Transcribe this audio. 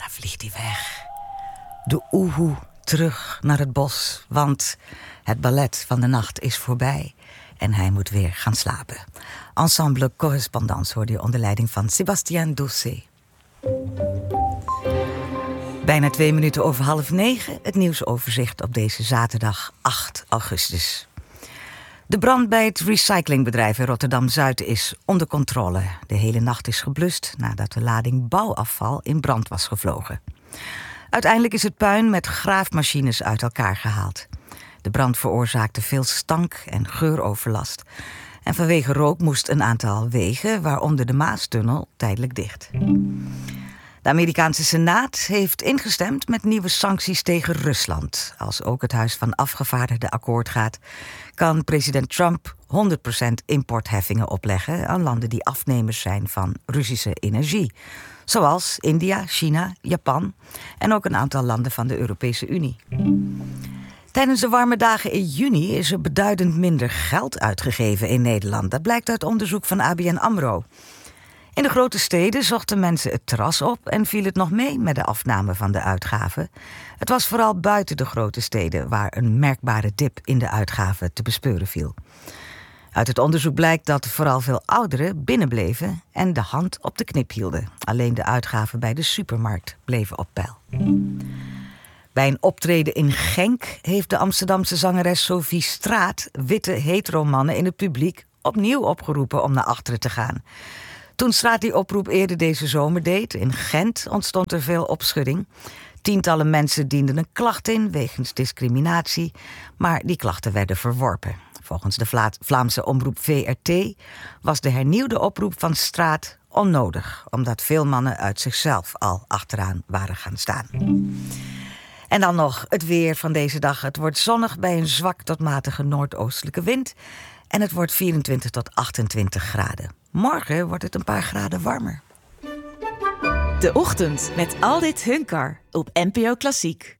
vliegt hij weg. De oehoe terug naar het bos, want het ballet van de nacht is voorbij en hij moet weer gaan slapen. Ensemble Correspondance hoorde je onder leiding van Sébastien Doucet. Bijna 2 minuten over 8:30, het nieuwsoverzicht op deze zaterdag 8 augustus. De brand bij het recyclingbedrijf in Rotterdam-Zuid is onder controle. De hele nacht is geblust nadat de lading bouwafval in brand was gevlogen. Uiteindelijk is het puin met graafmachines uit elkaar gehaald. De brand veroorzaakte veel stank en geuroverlast. En vanwege rook moest een aantal wegen, waaronder de Maastunnel, tijdelijk dicht. De Amerikaanse Senaat heeft ingestemd met nieuwe sancties tegen Rusland. Als ook het Huis van Afgevaardigden akkoord gaat, kan president Trump 100% importheffingen opleggen aan landen die afnemers zijn van Russische energie. Zoals India, China, Japan en ook een aantal landen van de Europese Unie. Tijdens de warme dagen in juni is er beduidend minder geld uitgegeven in Nederland. Dat blijkt uit onderzoek van ABN AMRO. In de grote steden zochten mensen het terras op en viel het nog mee met de afname van de uitgaven. Het was vooral buiten de grote steden waar een merkbare dip in de uitgaven te bespeuren viel. Uit het onderzoek blijkt dat vooral veel ouderen binnenbleven en de hand op de knip hielden. Alleen de uitgaven bij de supermarkt bleven op peil. Bij een optreden in Genk heeft de Amsterdamse zangeres Sophie Straat witte heteromannen in het publiek opnieuw opgeroepen om naar achteren te gaan. Toen Straat die oproep eerder deze zomer deed, in Gent, ontstond er veel opschudding. Tientallen mensen dienden een klacht in wegens discriminatie, maar die klachten werden verworpen. Volgens de Vlaamse omroep VRT was de hernieuwde oproep van Straat onnodig, omdat veel mannen uit zichzelf al achteraan waren gaan staan. En dan nog het weer van deze dag. Het wordt zonnig bij een zwak tot matige noordoostelijke wind en het wordt 24 tot 28 graden. Morgen wordt het een paar graden warmer. De Ochtend met Aldit Hunkar op NPO Klassiek.